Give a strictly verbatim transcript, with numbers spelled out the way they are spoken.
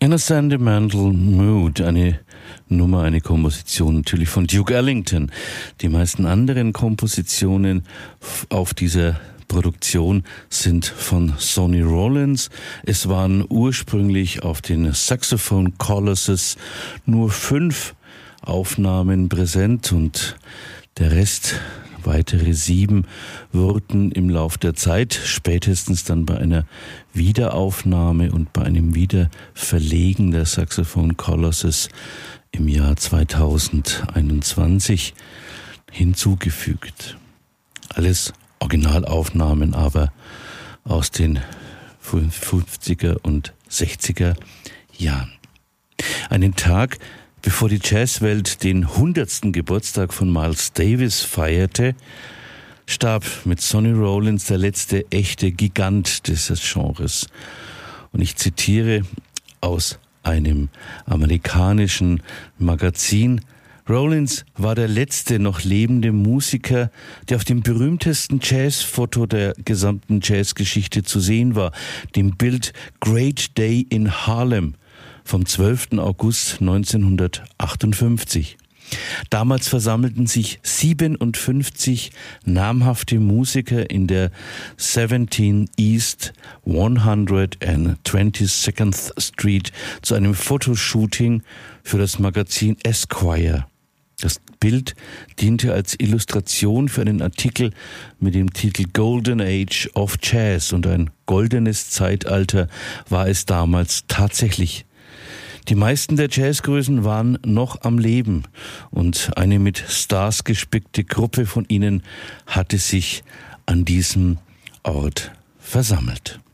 In a Sentimental Mood, eine Nummer, eine Komposition natürlich von Duke Ellington. Die meisten anderen Kompositionen auf dieser Produktion sind von Sonny Rollins. Es waren ursprünglich auf den Saxophone Colossus nur fünf Aufnahmen präsent und der Rest, weitere sieben, wurden im Lauf der Zeit, spätestens dann bei einer Wiederaufnahme und bei einem Wiederverlegen der Saxophone Colossus im Jahr zweitausendeinundzwanzig hinzugefügt. Alles Originalaufnahmen, aber aus den fünfziger und sechziger Jahren. Einen Tag bevor die Jazzwelt den hundertsten Geburtstag von Miles Davis feierte, starb mit Sonny Rollins der letzte echte Gigant dieses Genres. Und ich zitiere aus einem amerikanischen Magazin: Rollins war der letzte noch lebende Musiker, der auf dem berühmtesten Jazzfoto der gesamten Jazzgeschichte zu sehen war, dem Bild Great Day in Harlem vom zwölften August neunzehnhundertachtundfünfzig. Damals versammelten sich siebenundfünfzig namhafte Musiker in der siebzehn East hundertzweiundzwanzigste Street zu einem Fotoshooting für das Magazin Esquire. Das Bild diente als Illustration für einen Artikel mit dem Titel Golden Age of Jazz, und ein goldenes Zeitalter war es damals tatsächlich. Die meisten der Jazzgrößen waren noch am Leben und eine mit Stars gespickte Gruppe von ihnen hatte sich an diesem Ort versammelt.